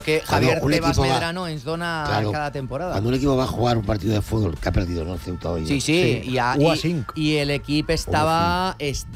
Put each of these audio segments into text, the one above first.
que Javier Tebas Medrano ens dona cada temporada. Cuando un equipo va a jugar un partido de fútbol, que ha perdido, ¿no? El Ceuta hoy. Sí. Y el equipo estaba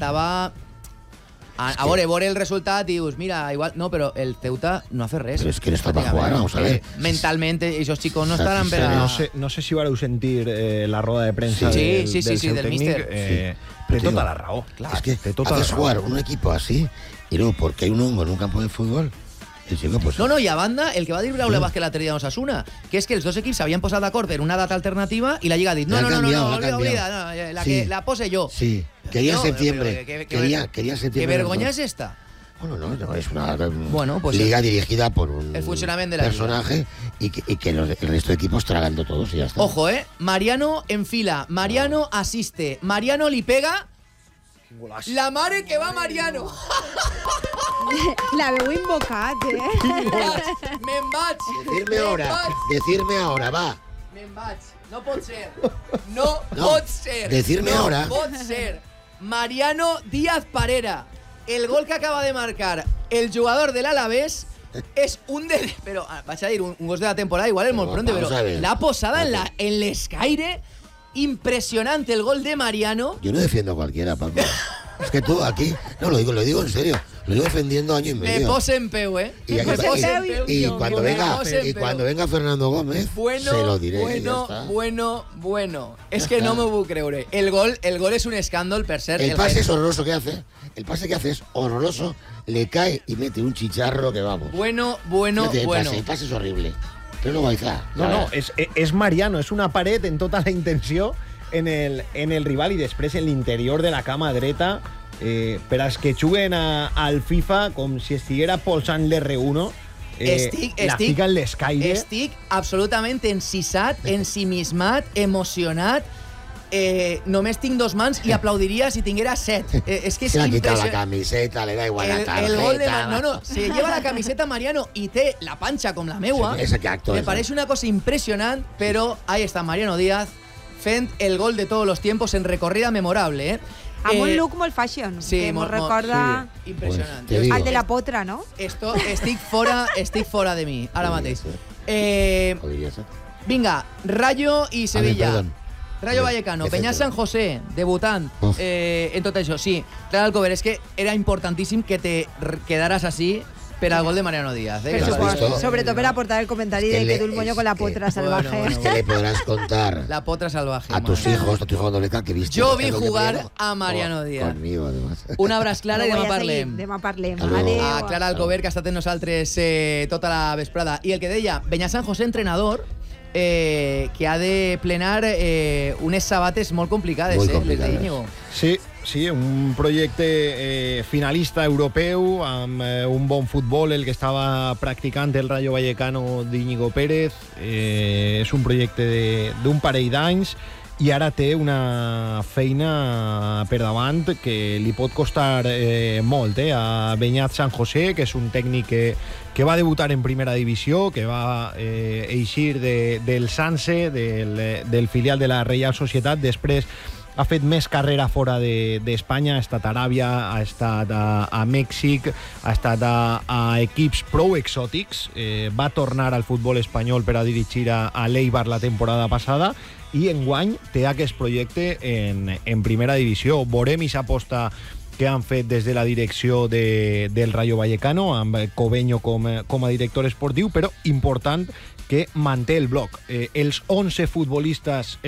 a veure el resultat i dius, mira, igual... No, però el Ceuta no hace res. Pero es que no está para jugar, vamos a ver. Mentalmente, esos chicos no estarán... No sé si vareu sentir la roda de premsa del míster. Té tota la raó. Es que haces jugar un equipo así y luego porque hay un hongo en un campo de fútbol... No, i a banda, el que va dir Braulio Vázquez l'altre dia a Osasuna, que és que els dos equips s'havien posat d'acord per una data alternativa i la Lliga ha dit, no, oblida, la pose yo. Sí, quería en septiembre. Quería en septiembre. ¿Qué vergüenza es esta? No, es una liga dirigida por un personaje y que el resto de equipos tragando todos y ya está. Ojo, Mariano enfila, Mariano asiste, Mariano li pega... La mare que va Mariano. L'haveu invocat, Me'n vaig. Decirme ahora, va. Me'n vaig. No pot ser. No pot ser. Decirme ahora. No pot ser. Mariano Díaz Parera. El gol que acaba de marcar el jugador del Alavés és un de... Però, vaig a dir, un gol de la temporada, igual és molt pronto, però la posada en l'escaire... Impresionante el gol de Mariano. Yo no defiendo a cualquiera, Paco. Es que tú aquí, no lo digo en serio, lo digo defendiendo año y medio. Me pose en peu, Y cuando venga Fernando Gómez, se lo diré. Bueno. Es que no me puedo creer. El gol es un escándalo per ser. El pase es horroroso que hace. El pase que hace es horroroso. Le cae y mete un chicharro que vamos. Bueno. El pase es horrible. No, és Mariano, és una paret en tota la intenció en el rival i després en l'interior de la cama dreta per als que juguen al FIFA com si estiguera polsant l'R1 la fica en l'escaire. Estic absolutament encisat, ensimismat, emocionat. Només tinc 2 mans i aplaudiria si tinguera 7. Es que se le ha quitado la camiseta, le da igual la tarjeta. El gol de se lleva la camiseta Mariano y té la pancha com la meua. Me parece una cosa impresionante, pero ahí está Mariano Díaz fent el gol de todos los tiempos en recorrida memorable, Amb un look molt fashion, que ens recorda impressionant. Al de la potra, no? Estic fora de mi, ara mateix. Vinga, Rayo i Sevilla. Rayo Vallecano, Peña San José, debutant en tot això. Sí, Clara Alcover, és que era importantíssim que te quedaras así per al gol de Mariano Díaz. Sobre todo para aportar el comentario de que tú el moño con la potra salvaje. Es que le podrás contar la potra salvaje a tus hijos, a tu hijo Doleca, que viste. Yo vi jugar a Mariano Díaz. Conmigo, además. Un abraç, Clara, i demà parlem. A Clara Alcover, que ha estat amb nosaltres tota la vesprada. I el que deia, Peña San José, entrenador, que ha de plenar unes sabates molt complicades, les d'Íñigo. Sí, un projecte finalista europeu amb un bon futbol, el que estava practicant el Rayo Vallecano d'Íñigo Pérez. És un projecte d'un parell d'anys i ara té una feina per davant que li pot costar molt a Beñat San José, que és un tècnic que va debutar en primera divisió, que va eixir del Sanse, del filial de la Reial Societat. Després ha fet més carrera fora d'Espanya, ha estat a Aràbia, ha estat a Mèxic, ha estat a equips prou exòtics, va tornar al futbol espanyol per a dirigir a l'Eibar la temporada passada i enguany té aquest projecte en primera divisió. Veurem i s'aposta que han fet des de la direcció del Rayo Vallecano, amb Cobeño com a director esportiu, però important que manté el bloc. Els 11 futbolistes,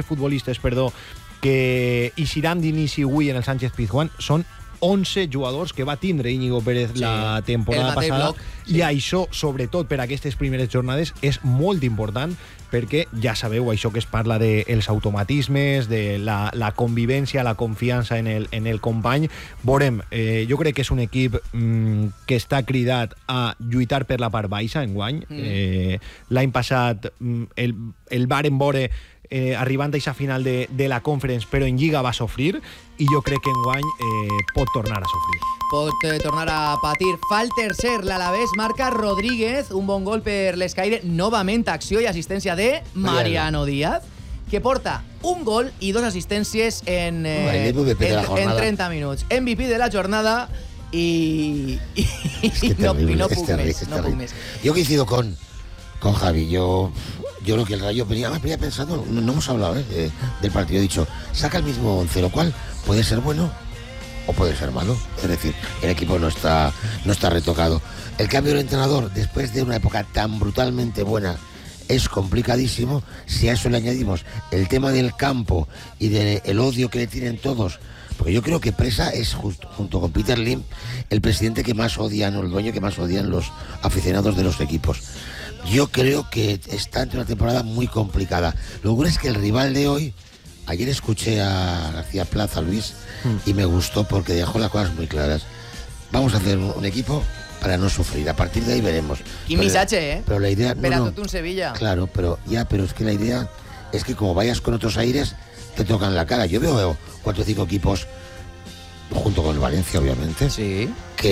que eixiran d'inici avui en el Sánchez Pizjuán són 11 jugadors que va tindre Íñigo Pérez la temporada passada i això, sobretot per aquestes primeres jornades, és molt important perquè ja sabeu això que es parla dels automatismes, de la convivència, la confiança en el company. Veurem, jo crec que és un equip que està cridat a lluitar per la part baixa enguany. L'any passat el varen veure arribant a aquesta final de la Conference, però en Lliga va sofrir i jo crec que enguany pot tornar a sofrir. Pot tornar a patir. Fa el tercer, l'Alavés marca Rodríguez, un bon gol per l'escaire, novament acció i assistència de Mariano Díaz, que porta un gol i 2 assistències en 30 minuts. MVP de la jornada y no puc més. Yo coincido con Javi. Yo creo que el Rayo venía pensando, no hemos hablado del partido, he dicho, saca el mismo 11, lo cual puede ser bueno o puede ser malo. Es decir, el equipo no está retocado. El cambio del entrenador después de una época tan brutalmente buena es complicadísimo. Si a eso le añadimos el tema del campo y del odio que le tienen todos, porque yo creo que Presa es, junto con Peter Lim, el presidente que más odian, o el dueño que más odian los aficionados de los equipos. Yo creo que está ante una temporada muy complicada. Lo bueno es que el rival de hoy, ayer escuché a García Plaza, Luis, y me gustó porque dejó las cosas muy claras. Vamos a hacer un equipo para no sufrir. A partir de ahí veremos. Quin missatge, Pero la idea... Pero tot un Sevilla. Claro, pero es que la idea es que como vayas con otros aires, te tocan la cara. Yo veo 4 o 5 equipos, junto con el Valencia, obviamente, sí,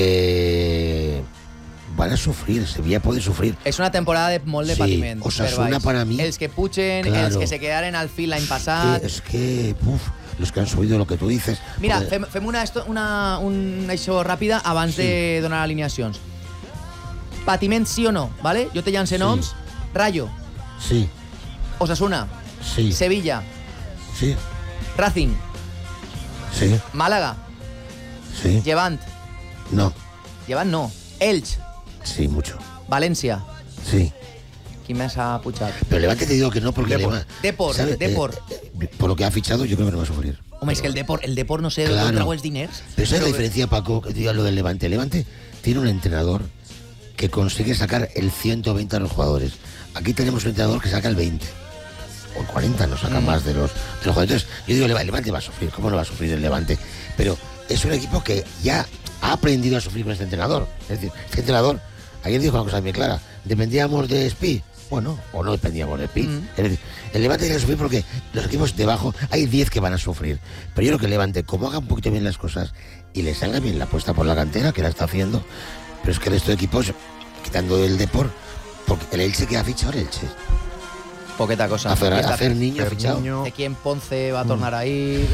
que van a sufrir. Sevilla puede sufrir. És una temporada de molt de patiment. Osasuna para mí... Els que pugen, claro, els que se quedaren al fil l'any passat... Es que los que han subido, lo que tú dices... Mira, fem una això ràpida abans de donar alineacions. Patiment sí o no, ¿vale? Jo te llance noms. Rayo. Sí. Osasuna. Sí. Sevilla. Sí. Racing. Sí. Málaga. Sí. Levant. No. Levant no. Elx. Sí, mucho. València. Sí. ¿Quién más ha puchado? Pero Levante te digo que no porque Depor. Por lo que ha fichado, yo creo que no va a sufrir. Hombre, es que el Depor no sé de dónde trago els diners. Pero ¿sabes la diferencia, Paco, que diga lo del Levante? Levante tiene un entrenador que consigue sacar el 120 a los jugadores. Aquí tenemos un entrenador que saca el 20. O el 40, no saca más de los jugadores. Entonces, yo digo, el Levante va a sufrir. ¿Cómo no va a sufrir el Levante? Pero es un equipo que ya ha aprendido a sufrir con este entrenador. Es decir, este entrenador, ayer dijo una cosa muy clara. ¿Dependíamos de Spi? Bueno, o no dependíamos de Spi. Es decir, el Levante tiene que sufrir porque los equipos debajo, hay 10 que van a sufrir. Pero yo creo que el Levante, como haga un poquito bien las cosas y le salga bien la apuesta por la cantera, que la está haciendo, pero es que el resto de equipos, quitando el Depor, porque el Elche que ha fichado el Elche. Poqueta cosa. Hacer niño ha fichado. De quién Ponce va a tornar a ir.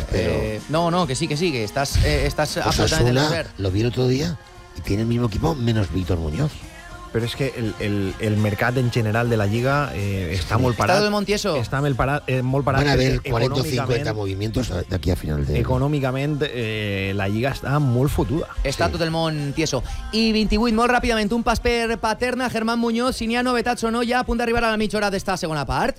No, que sí, que estás absolutamente en el lugar. Lo vi el otro día y tiene el mismo equipo menos Víctor Muñoz. Pero es que el mercat en general de la Lliga está molt parat. Está de Montieso. Está molt parat. Van a haver 40 o 50 movimientos de aquí a final de... Econòmicament, la Lliga està molt fotuda. Està tot el món tieso. I 28, molt ràpidament, un pas per Paterna, Germán Muñoz, si n'hi ha novetats o no, ja a punt d'arribar a la mitja hora d'esta segona part.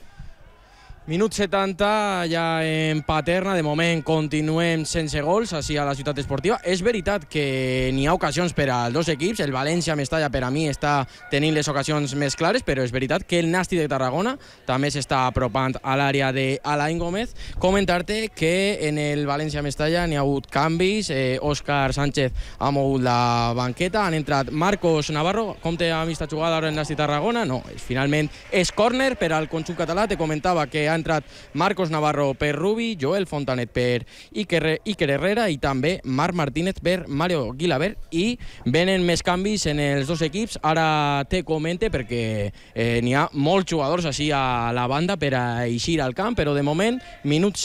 Minut 70, ja en Paterna. De moment continuem sense gols així a la ciutat esportiva. És veritat que n'hi ha ocasions per als dos equips. El València-Mestalla per a mi està tenint les ocasions més clares, però és veritat que el Nasti de Tarragona també s'està apropant a l'àrea d'Alain Gómez. Comentar-te que en el València-Mestalla n'hi ha hagut canvis. Òscar Sánchez ha mogut la banqueta. Han entrat Marcos Navarro. Com te ha vist jugada ara el Nasti Tarragona? No, finalment és córner per al conjunt català. Te comentava que ha entrat Marcos Navarro per Rubi, Joel Fontanet per Iker Herrera i també Marc Martínez per Mario Guilabert, i venen més canvis en els dos equips. Ara te comente perquè n'hi ha molts jugadors així a la banda per a eixir al camp, però de moment, minut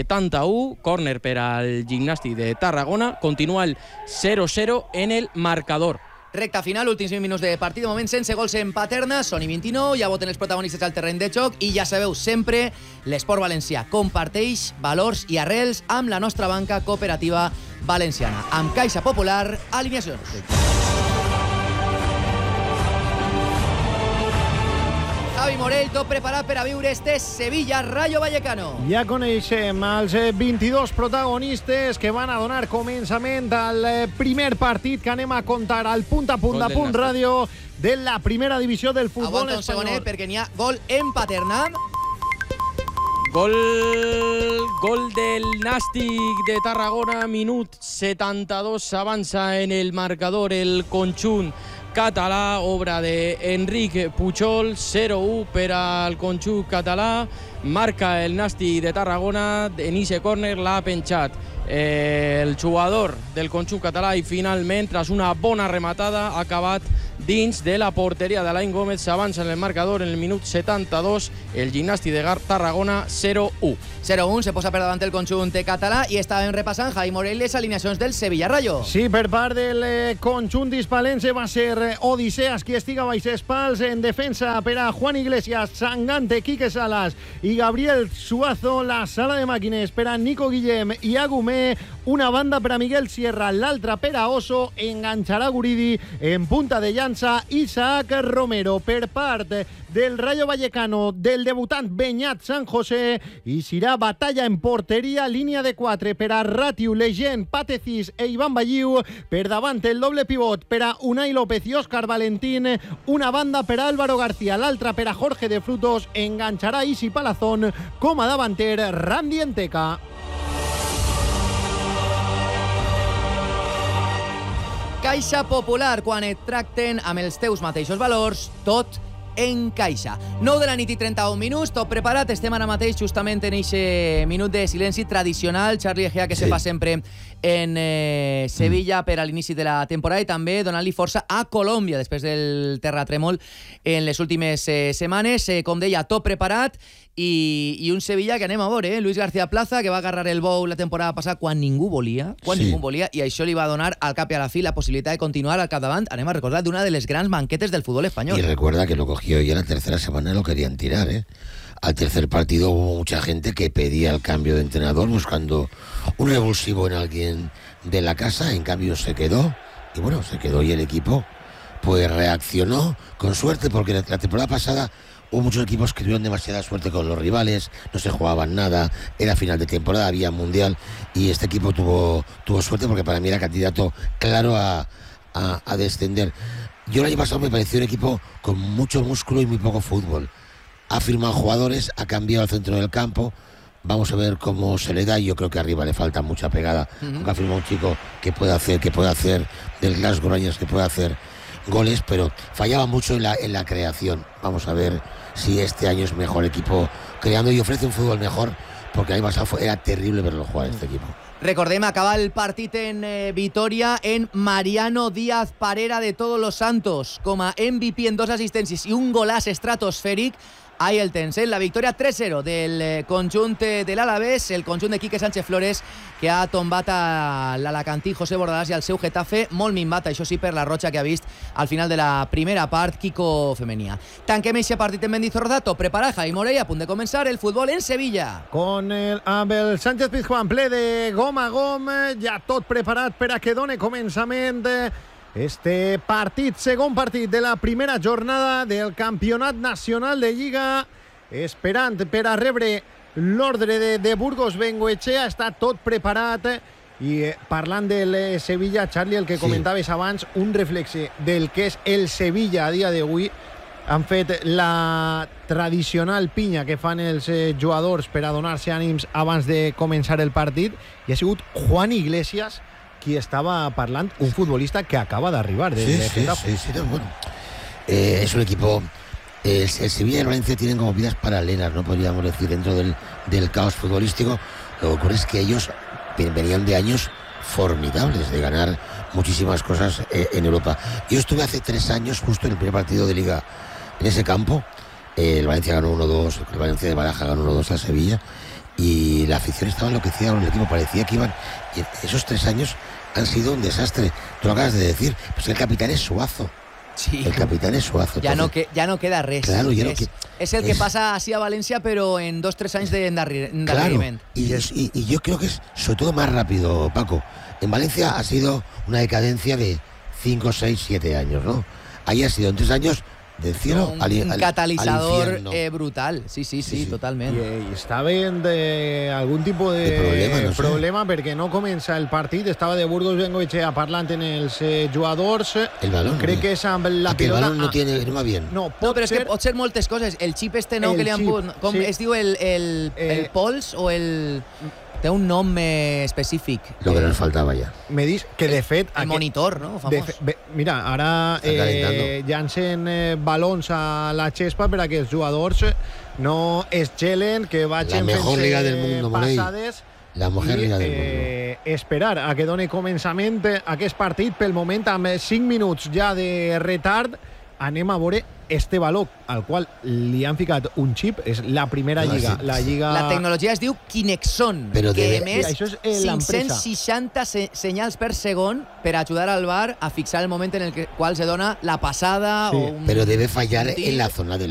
71, córner per al Gimnàstic de Tarragona, continua el 0-0 en el marcador. Recta final, últims 20 minuts de partit. De moment, sense gols en Paterna. Sony 29, ja voten els protagonistes al terreny de joc. I ja sabeu, sempre l'esport valencià comparteix valors i arrels amb la nostra banca cooperativa valenciana. Amb Caixa Popular, alineacions. Javi Morell, tot preparat per a viure este Sevilla-Rayo Vallecano. Ja coneixem els 22 protagonistes que van a donar començament al primer partit que anem a contar al punt a punt ràdio de la primera divisió del futbol espanyol. Aguanta un segonet perquè n'hi ha gol en Paterna. Gol del Nàstic de Tarragona, minut 72, avança en el marcador el conjunt català, obra d'Enric Pujol, 0-1 per al conjunt català, marca el Nàstic de Tarragona, en ese córner l'ha penjat el jugador del conjunt català i finalment, tras una bona rematada, ha acabat dins de la porteria d'Alain Gómez. S'avança en el marcador en el minut 72, el Gimnàstic de Tarragona 0-1. 0-1, se posa per davant el conjunt català i estàvem repassant, Jaime Morell, les alineacions del Sevilla Rayo. Sí, per part del conjunt hispalense va ser Odiseas qui estiga baix espals. En defensa per a Juan Iglesias, Sangante, Quique Salas i Gabriel Suazo. La sala de màquines per a Nico Guillem i Agumé. Una banda per a Miguel Sierra, l'altra per a Oso. Engancharà Guridi en punta de llança Isaac Romero. Per part del Rayo Vallecano, del debutant Beñat San José, i serà batalla en porteria, línia de 4 per a Ratiu, Legend, Patecís e Iván Balliu. Per davant el doble pivot per a Unai López i Óscar Valentín. Una banda per a Álvaro García, l'altra per a Jorge de Frutos. Engancharà Isi Palazón com a davanter Randy Enteca. Caixa Popular, quan et tracten amb els teus mateixos valors, tot en caixa. 9 de la nit i 31 minuts, tot preparat. Estem ara mateix justament en aquest minut de silenci tradicional, Charlie Egea, que se fa sempre en Sevilla per a l'inici de la temporada, i també donant-li força a Colòmbia després del terratrèmol en les últimes setmanes. Com deia, tot preparat, i un Sevilla que anem a veure, Luis García Plaza, que va agarrar el bou la temporada passada quan ningú volia, i això li va donar al cap i a la fi la possibilitat de continuar al capdavant. Anem a recordar d'una de les grans banquetes del fútbol espanyol. Y recuerda que lo cogió y en la tercera semana lo querían tirar, ¿eh? Al tercer partido hubo mucha gente que pedía el cambio de entrenador buscando un revulsivo en alguien de la casa. En cambio se quedó, y bueno, se quedó, y el equipo pues reaccionó con suerte, porque la temporada pasada hubo muchos equipos que tuvieron demasiada suerte con los rivales, no se jugaban nada, era final de temporada, había mundial, y este equipo tuvo suerte porque para mí era candidato claro a descender. Yo el año pasado me pareció un equipo con mucho músculo y muy poco fútbol. Ha firmado jugadores, ha cambiado el centro del campo. Vamos a ver cómo se le da. Yo creo que arriba le falta mucha pegada. Porque ha firmado un chico que puede hacer del Glasgow Rangers, que puede hacer goles, pero fallaba mucho en la creación. Vamos a ver si este año es mejor equipo creando y ofrece un fútbol mejor, porque el año pasado era terrible verlo jugar este equipo. Recordem, acaba el partit en Vitoria en Mariano Díaz Parera de Todos los Santos com a MVP en 2 assistències i un golaç estratosfèric. Ahí el tens, la victòria 3-0 del conjunt de l'Alavés, el conjunt de Quique Sánchez Flores, que ha tombat a l'alacantí José Bordalás i al seu Getafe, molt minvat, això sí, per la rotxa que ha vist al final de la primera part Kiko Femenia. Tanquem aquest partit en Mendizorroza, tot preparat, Jaime Morell, a punt de començar el futbol en Sevilla. Amb el Sánchez Pizjuán ple de gom a gom, ja tot preparat per a que done començament este partit, segon partit de la primera jornada del Campionat Nacional de Lliga, esperant per a rebre l'ordre de Burgos Bengoechea. Està tot preparat, i parlant del Sevilla, Charlie, el que comentaves abans, un reflexe del que és el Sevilla a dia d'avui. Han fet la tradicional pinya que fan els jugadors per a donar-se ànims abans de començar el partit, i ha sigut Juan Iglesias qui estaba parlant, un futbolista que acaba de arribar de Getafe. Sí, bueno. Es un equipo, el Sevilla y el Valencia tienen como vidas paralelas, no podríamos decir, dentro del caos futbolístico. Lo que ocurre es que ellos venían de años formidables, de ganar muchísimas cosas en Europa. Yo estuve hace 3 años justo en el primer partido de Liga en ese campo. El Valencia ganó 1-2, el Valencia de Baraja ganó 1-2 a Sevilla, y la afición estaba enloquecida con el equipo, parecía que iban, y esos 3 años han sido un desastre. Tú lo acabas de decir, pues el capitán es Suazo. Sí. El capitán es Suazo. Ja no queda res. Claro, és el que passa així a València, però en 2-3 anys d'endarreriment. Claro, y yo creo que es sobre todo más rápido, Paco. En Valencia ha sido una decadencia de 5, 6, 7 años, ¿no? Ahí ha sido en 3 años del cielo un catalitzador brutal. Sí, totalment. I estaven d'algun tipus de problema perquè no comença el partit. Estava de Burgos Bengoechea parlant en els jugadors. El balón. Crec que és amb la pilota. El balón no va bien. No, però és que pot ser moltes coses. El xip este nou que li han posat, com es diu el pols o el... Té un nom específic. Lo que nos faltaba ja. Me dis que de fet... El monitor, no? Famós. Mira, ara llancen balons a la xespa per a que els jugadors no es gelen, que vagin la mejor liga del mundo, passades La mujer rica del mundo. Esperar a que doni començament aquest partit. Pel moment, amb 5 minuts ja de retard, anem a veure este valor al qual li han ficat un xip. És la primera lliga. La tecnologia es diu Kinexon, que emet 560 senyals per segon per ajudar al VAR a fixar el moment en el qual se dona la passada. Sí, pero debe fallar en la zona del